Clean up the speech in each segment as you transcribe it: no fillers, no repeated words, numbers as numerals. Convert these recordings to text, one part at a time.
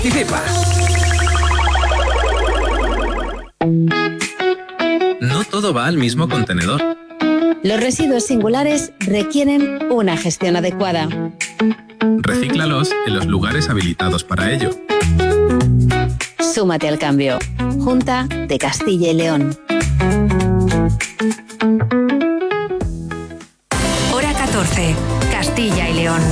Participa. No todo va al mismo contenedor. Los residuos singulares requieren una gestión adecuada. Recíclalos en los lugares habilitados para ello. Súmate al cambio. Junta de Castilla y León. Hora 14. Castilla y León.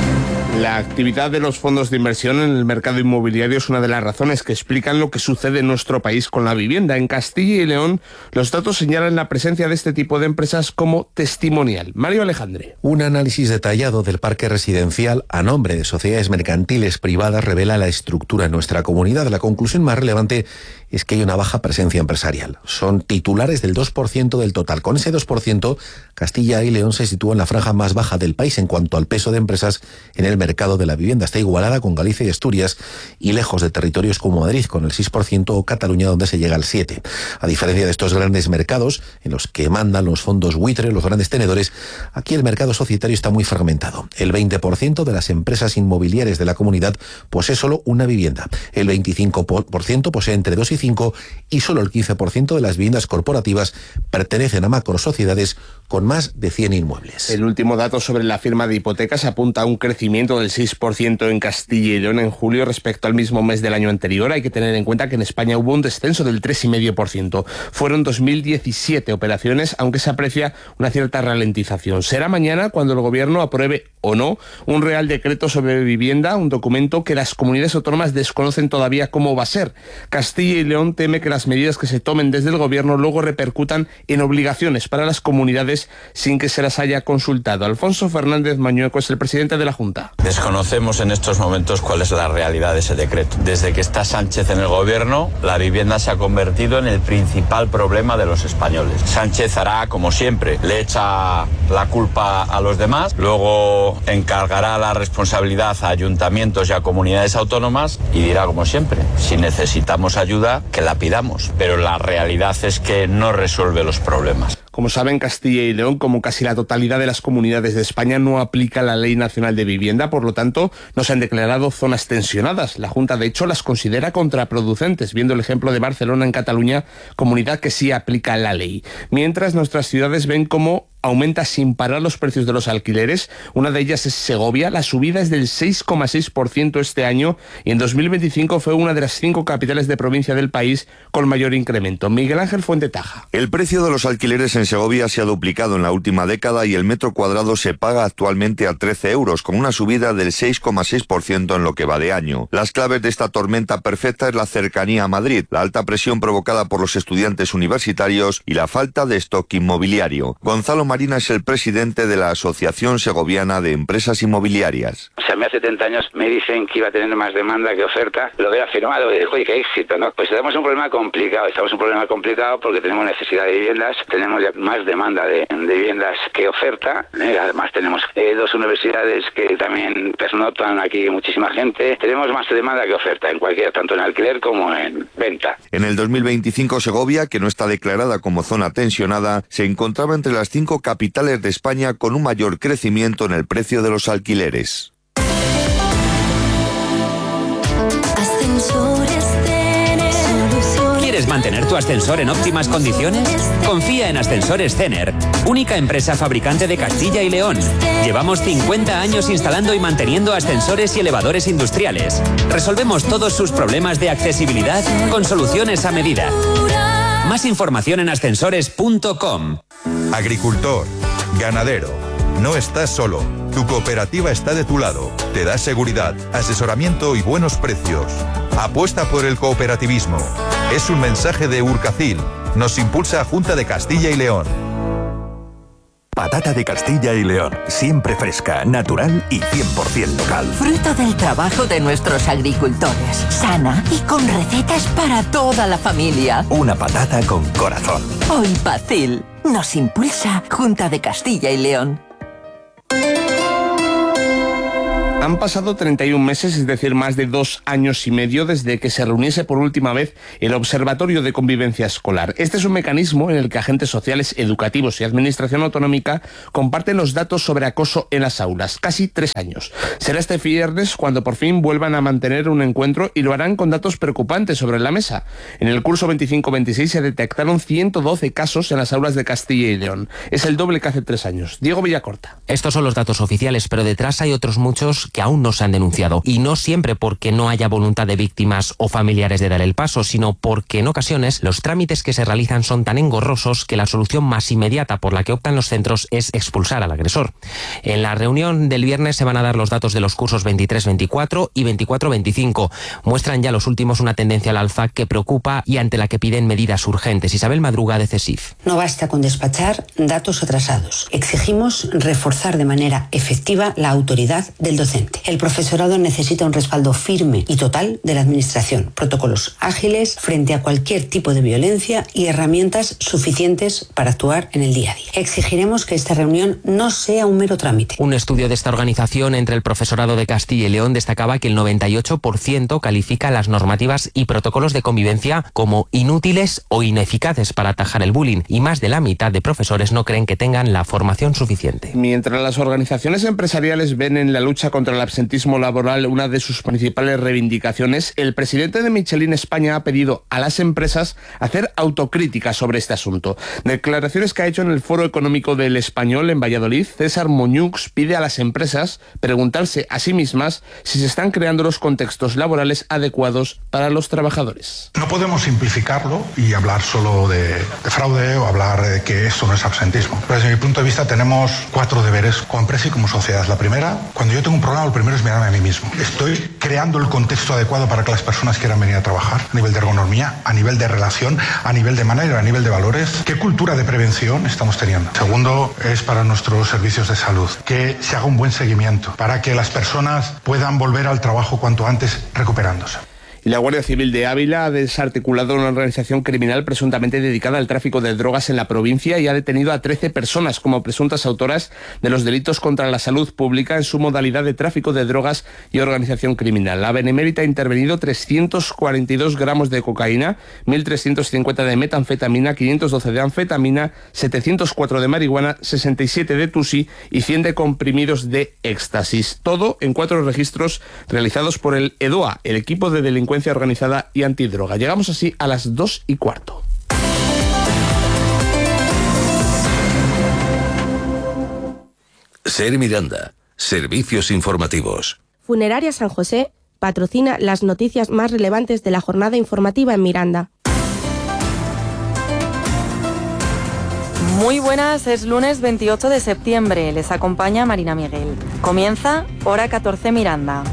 La actividad de los fondos de inversión en el mercado inmobiliario es una de las razones que explican lo que sucede en nuestro país con la vivienda. En Castilla y León, los datos señalan la presencia de este tipo de empresas como testimonial. Mario Alejandre. Un análisis detallado del parque residencial a nombre de sociedades mercantiles privadas revela la estructura en nuestra comunidad. La conclusión más relevante es que hay una baja presencia empresarial. Son titulares del 2% del total. Con ese 2%, Castilla y León se sitúa en la franja más baja del país en cuanto al peso de empresas en el mercado de la vivienda. Está igualada con Galicia y Asturias y lejos de territorios como Madrid con el 6% o Cataluña donde se llega al 7%. A diferencia de estos grandes mercados en los que mandan los fondos buitre, los grandes tenedores, aquí el mercado societario está muy fragmentado. El 20% de las empresas inmobiliarias de la comunidad posee solo una vivienda. El 25% posee entre 2 y 5 y solo el 15% de las viviendas corporativas pertenecen a macrosociedades con más de 100 inmuebles. El último dato sobre la firma de hipotecas apunta a un crecimiento del 6% en Castilla y León en julio respecto al mismo mes del año anterior. Hay que tener en cuenta que en España hubo un descenso del 3,5%. Fueron 2017 operaciones, aunque se aprecia una cierta ralentización. Será mañana cuando el Gobierno apruebe o no un Real Decreto sobre vivienda, un documento que las comunidades autónomas desconocen todavía cómo va a ser. Castilla y León teme que las medidas que se tomen desde el Gobierno luego repercutan en obligaciones para las comunidades sin que se las haya consultado. Alfonso Fernández Mañueco es el presidente de la Junta. Desconocemos en estos momentos cuál es la realidad de ese decreto. Desde que está Sánchez en el Gobierno, la vivienda se ha convertido en el principal problema de los españoles. Sánchez hará como siempre, le echa la culpa a los demás, luego encargará la responsabilidad a ayuntamientos y a comunidades autónomas y dirá como siempre, si necesitamos ayuda, que la pidamos. Pero la realidad es que no resuelve los problemas. Como saben, Castilla y León, como casi la totalidad de las comunidades de España, no aplica la Ley Nacional de Vivienda, por lo tanto, no se han declarado zonas tensionadas. La Junta, de hecho, las considera contraproducentes, viendo el ejemplo de Barcelona en Cataluña, comunidad que sí aplica la ley. Mientras, nuestras ciudades ven cómo aumenta sin parar los precios de los alquileres. Una de ellas es Segovia. La subida es del 6,6% este año y en 2025 fue una de las 5 capitales de provincia del país con mayor incremento. Miguel Ángel Fuentetaja. El precio de los alquileres en Segovia se ha duplicado en la última década y el metro cuadrado se paga actualmente a 13 euros, con una subida del 6,6% en lo que va de año. Las claves de esta tormenta perfecta es la cercanía a Madrid, la alta presión provocada por los estudiantes universitarios y la falta de stock inmobiliario. Gonzalo Marina es el presidente de la Asociación Segoviana de Empresas Inmobiliarias. O sea, a mí hace 30 años me dicen que iba a tener más demanda que oferta, lo hubiera firmado y dijo, oye, qué éxito, ¿no? Pues tenemos un problema complicado, porque tenemos necesidad de viviendas, tenemos ya más demanda de viviendas que oferta, además tenemos 2 universidades que también pernoctan aquí muchísima gente, tenemos más demanda que oferta en cualquier, tanto en alquiler como en venta. En el 2025 Segovia, que no está declarada como zona tensionada, se encontraba entre las 5 capitales de España con un mayor crecimiento en el precio de los alquileres. ¿Quieres mantener tu ascensor en óptimas condiciones? Confía en Ascensores Cener, única empresa fabricante de Castilla y León. Llevamos 50 años instalando y manteniendo ascensores y elevadores industriales. Resolvemos todos sus problemas de accesibilidad con soluciones a medida. Más información en ascensores.com. Agricultor, ganadero, no estás solo. Tu cooperativa está de tu lado. Te da seguridad, asesoramiento y buenos precios. Apuesta por el cooperativismo. Es un mensaje de Urcacil. Nos impulsa Junta de Castilla y León. Patata de Castilla y León, siempre fresca, natural y 100% local. Fruto del trabajo de nuestros agricultores, sana y con recetas para toda la familia. Una patata con corazón. Hoy Pacil nos impulsa Junta de Castilla y León. Han pasado 31 meses, es decir, más de 2 años y medio desde que se reuniese por última vez el Observatorio de Convivencia Escolar. Este es un mecanismo en el que agentes sociales, educativos y administración autonómica comparten los datos sobre acoso en las aulas. Casi 3 años. Será este viernes cuando por fin vuelvan a mantener un encuentro y lo harán con datos preocupantes sobre la mesa. En el curso 25-26 se detectaron 112 casos en las aulas de Castilla y León. Es el doble que hace 3 años. Diego Villacorta. Estos son los datos oficiales, pero detrás hay otros muchos que aún no se han denunciado. Y no siempre porque no haya voluntad de víctimas o familiares de dar el paso, sino porque en ocasiones los trámites que se realizan son tan engorrosos que la solución más inmediata por la que optan los centros es expulsar al agresor. En la reunión del viernes se van a dar los datos de los cursos 23-24 y 24-25. Muestran ya los últimos una tendencia al alza que preocupa y ante la que piden medidas urgentes. Isabel Madruga, de CESIF. No basta con despachar datos atrasados. Exigimos reforzar de manera efectiva la autoridad del docente. El profesorado necesita un respaldo firme y total de la administración, protocolos ágiles frente a cualquier tipo de violencia y herramientas suficientes para actuar en el día a día. Exigiremos que esta reunión no sea un mero trámite. Un estudio de esta organización entre el profesorado de Castilla y León destacaba que el 98% califica las normativas y protocolos de convivencia como inútiles o ineficaces para atajar el bullying y más de la mitad de profesores no creen que tengan la formación suficiente. Mientras las organizaciones empresariales ven en la lucha contra el absentismo laboral una de sus principales reivindicaciones, el presidente de Michelin España ha pedido a las empresas hacer autocrítica sobre este asunto. Declaraciones que ha hecho en el Foro Económico del Español en Valladolid, César Moñux pide a las empresas preguntarse a sí mismas si se están creando los contextos laborales adecuados para los trabajadores. No podemos simplificarlo y hablar solo de fraude o hablar de que esto no es absentismo. Pero desde mi punto de vista tenemos 4 deberes como empresa y como sociedad. La primera, cuando yo tengo un problema, lo primero es mirarme a mí mismo. Estoy creando el contexto adecuado para que las personas quieran venir a trabajar, a nivel de ergonomía, a nivel de relación, a nivel de manager, a nivel de valores. ¿Qué cultura de prevención estamos teniendo? Segundo, es para nuestros servicios de salud, que se haga un buen seguimiento para que las personas puedan volver al trabajo cuanto antes recuperándose. Y la Guardia Civil de Ávila ha desarticulado una organización criminal presuntamente dedicada al tráfico de drogas en la provincia y ha detenido a 13 personas como presuntas autoras de los delitos contra la salud pública en su modalidad de tráfico de drogas y organización criminal. La Benemérita ha intervenido 342 gramos de cocaína, 1.350 de metanfetamina, 512 de anfetamina, 704 de marihuana, 67 de tusi y 100 de comprimidos de éxtasis. Todo en 4 registros realizados por el EDOA, el equipo de delincuencia organizada y antidroga. Llegamos así a las 2:15. Ser Miranda, servicios informativos. Funeraria San José patrocina las noticias más relevantes de la jornada informativa en Miranda. Muy buenas, es lunes 28 de septiembre. Les acompaña Marina Miguel. Comienza Hora 14 Miranda.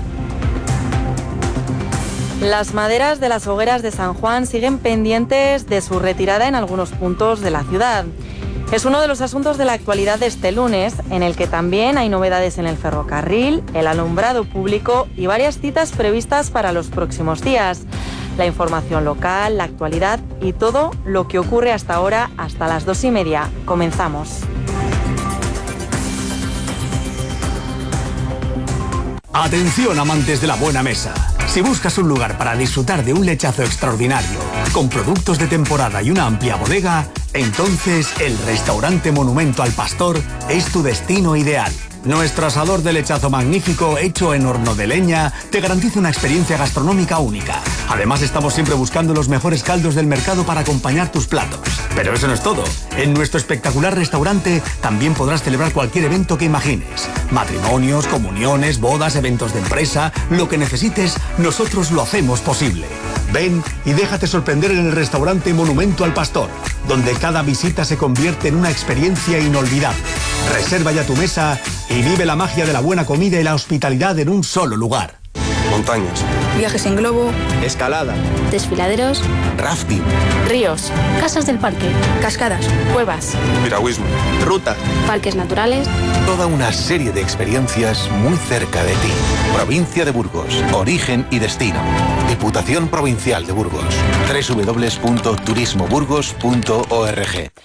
Las maderas de las hogueras de San Juan siguen pendientes de su retirada en algunos puntos de la ciudad. Es uno de los asuntos de la actualidad de este lunes, en el que también hay novedades en el ferrocarril, el alumbrado público y varias citas previstas para los próximos días. La información local, la actualidad y todo lo que ocurre hasta ahora, hasta las 2:30. Comenzamos. Atención, amantes de la buena mesa. Si buscas un lugar para disfrutar de un lechazo extraordinario, con productos de temporada y una amplia bodega, entonces el restaurante Monumento al Pastor es tu destino ideal. Nuestro asador de lechazo magnífico, hecho en horno de leña, te garantiza una experiencia gastronómica única. Además, estamos siempre buscando los mejores caldos del mercado para acompañar tus platos. Pero eso no es todo. En nuestro espectacular restaurante también podrás celebrar cualquier evento que imagines. Matrimonios, comuniones, bodas, eventos de empresa, lo que necesites, nosotros lo hacemos posible. Ven y déjate sorprender en el restaurante Monumento al Pastor, donde cada visita se convierte en una experiencia inolvidable. Reserva ya tu mesa y vive la magia de la buena comida y la hospitalidad en un solo lugar. Montañas, viajes en globo, escalada, desfiladeros, rafting, ríos, casas del parque, cascadas, cuevas, piragüismo, ruta, parques naturales. Toda una serie de experiencias muy cerca de ti. Provincia de Burgos, origen y destino. Diputación Provincial de Burgos. www.turismoburgos.org.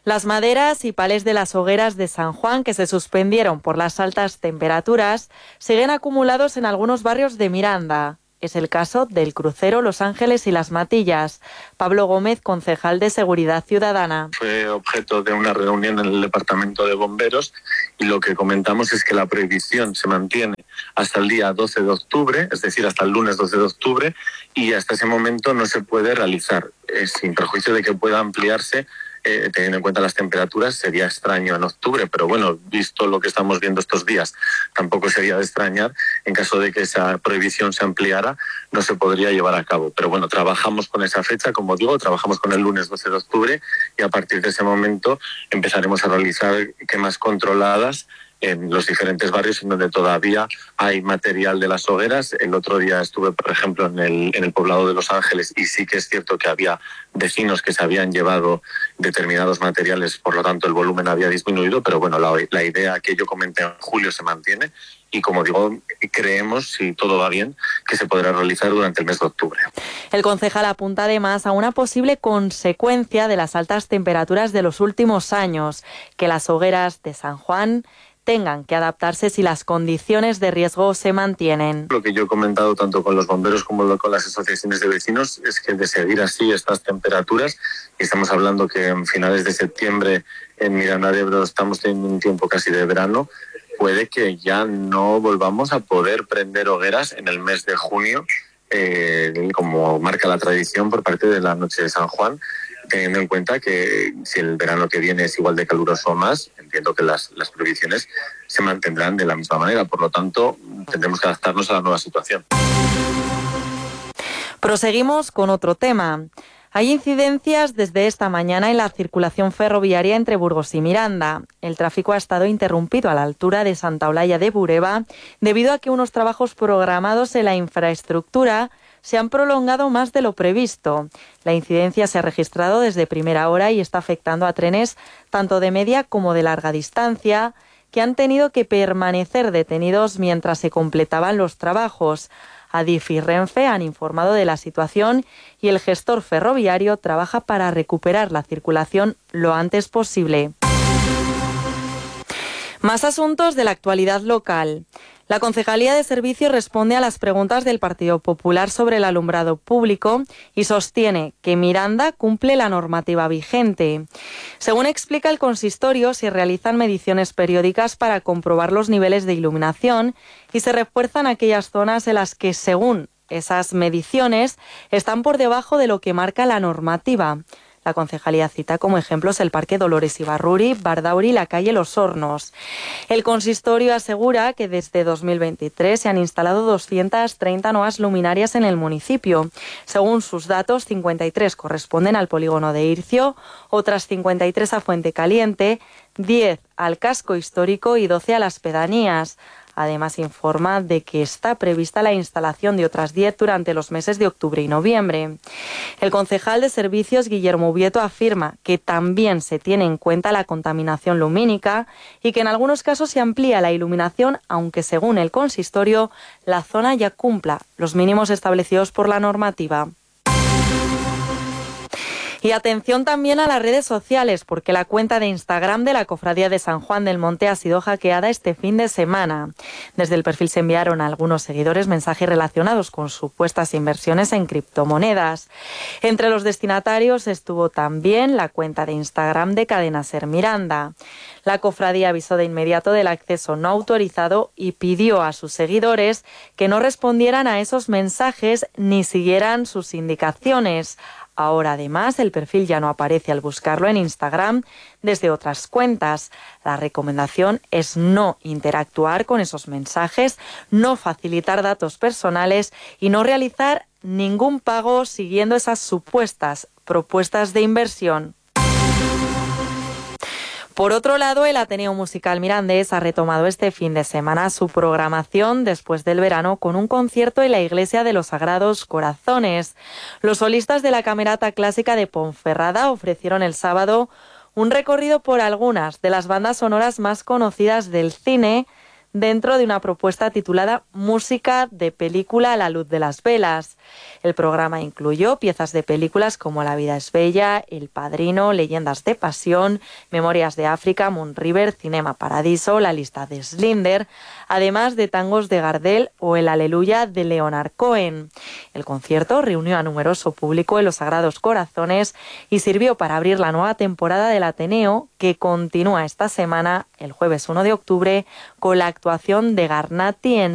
Las maderas y palés de las hogueras de San Juan, que se suspendieron por las altas temperaturas, siguen acumulados en algunos barrios de Miranda. Es el caso del Crucero, Los Ángeles y Las Matillas. Pablo Gómez, concejal de Seguridad Ciudadana. Fue objeto de una reunión en el Departamento de Bomberos y lo que comentamos es que la prohibición se mantiene hasta el día 12 de octubre, es decir, hasta el lunes 12 de octubre, y hasta ese momento no se puede realizar, sin perjuicio de que pueda ampliarse. Teniendo en cuenta las temperaturas, sería extraño en octubre, pero bueno, visto lo que estamos viendo estos días, tampoco sería de extrañar. En caso de que esa prohibición se ampliara, no se podría llevar a cabo. Pero bueno, trabajamos con esa fecha, como digo, trabajamos con el lunes 12 de octubre y a partir de ese momento empezaremos a realizar quemas controladas en los diferentes barrios en donde todavía hay material de las hogueras. El otro día estuve, por ejemplo, en el poblado de Los Ángeles y sí que es cierto que había vecinos que se habían llevado determinados materiales, por lo tanto el volumen había disminuido, pero bueno, la idea que yo comenté en julio se mantiene y, como digo, creemos, si todo va bien, que se podrá realizar durante el mes de octubre. El concejal apunta además a una posible consecuencia de las altas temperaturas de los últimos años, que las hogueras de San Juan tengan que adaptarse si las condiciones de riesgo se mantienen. Lo que yo he comentado tanto con los bomberos como con las asociaciones de vecinos es que de seguir así estas temperaturas, y estamos hablando que en finales de septiembre en Miranda de Ebro estamos teniendo un tiempo casi de verano, puede que ya no volvamos a poder prender hogueras en el mes de junio, como marca la tradición por parte de la Noche de San Juan, teniendo en cuenta que si el verano que viene es igual de caluroso o más, entiendo que las prohibiciones se mantendrán de la misma manera. Por lo tanto, tendremos que adaptarnos a la nueva situación. Proseguimos con otro tema. Hay incidencias desde esta mañana en la circulación ferroviaria entre Burgos y Miranda. El tráfico ha estado interrumpido a la altura de Santa Olalla de Bureba debido a que unos trabajos programados en la infraestructura se han prolongado más de lo previsto. La incidencia se ha registrado desde primera hora y está afectando a trenes tanto de media como de larga distancia, que han tenido que permanecer detenidos mientras se completaban los trabajos. Adif y Renfe han informado de la situación y el gestor ferroviario trabaja para recuperar la circulación lo antes posible. Más asuntos de la actualidad local. La Concejalía de Servicios responde a las preguntas del Partido Popular sobre el alumbrado público y sostiene que Miranda cumple la normativa vigente. Según explica el consistorio, se realizan mediciones periódicas para comprobar los niveles de iluminación y se refuerzan aquellas zonas en las que, según esas mediciones, están por debajo de lo que marca la normativa. La concejalía cita como ejemplos el Parque Dolores Ibarruri, Bardauri y la calle Los Hornos. El consistorio asegura que desde 2023 se han instalado 230 nuevas luminarias en el municipio. Según sus datos, 53 corresponden al polígono de Ircio, otras 53 a Fuente Caliente, 10 al casco histórico y 12 a las pedanías. Además, informa de que está prevista la instalación de otras 10 durante los meses de octubre y noviembre. El concejal de Servicios, Guillermo Ubieto, afirma que también se tiene en cuenta la contaminación lumínica y que en algunos casos se amplía la iluminación, aunque según el consistorio, la zona ya cumpla los mínimos establecidos por la normativa. Y atención también a las redes sociales, porque la cuenta de Instagram de la Cofradía de San Juan del Monte ha sido hackeada este fin de semana. Desde el perfil se enviaron a algunos seguidores mensajes relacionados con supuestas inversiones en criptomonedas. Entre los destinatarios estuvo también la cuenta de Instagram de Cadena Ser Miranda. La cofradía avisó de inmediato del acceso no autorizado y pidió a sus seguidores que no respondieran a esos mensajes ni siguieran sus indicaciones. Ahora, además, el perfil ya no aparece al buscarlo en Instagram desde otras cuentas. La recomendación es no interactuar con esos mensajes, no facilitar datos personales y no realizar ningún pago siguiendo esas supuestas propuestas de inversión. Por otro lado, el Ateneo Musical Mirandés ha retomado este fin de semana su programación después del verano con un concierto en la Iglesia de los Sagrados Corazones. Los solistas de la Camerata Clásica de Ponferrada ofrecieron el sábado un recorrido por algunas de las bandas sonoras más conocidas del cine, dentro de una propuesta titulada Música de película a la luz de las velas. El programa incluyó piezas de películas como La vida es bella, El padrino, Leyendas de pasión, Memorias de África, Moon River, Cinema Paradiso, La lista de Schindler, además de tangos de Gardel o El Aleluya de Leonard Cohen. El concierto reunió a numeroso público en los Sagrados Corazones y sirvió para abrir la nueva temporada del Ateneo, que continúa esta semana, el jueves 1 de octubre, con la actuación de Garnati en